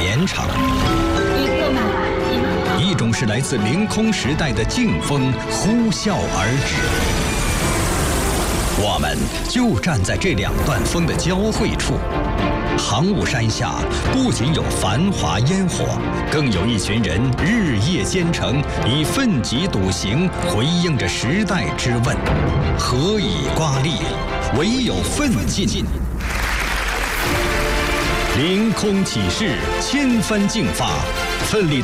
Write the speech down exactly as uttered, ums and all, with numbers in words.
绵长，一种是来自凌空时代的劲风呼啸而至。我们就站在这两段风的交汇处。航雾山下不仅有繁华烟火，更有一群人日夜兼程，以奋楫笃行回应着时代之问：何以刮砺？唯有奋进。凌空起势，千帆竞发，奋力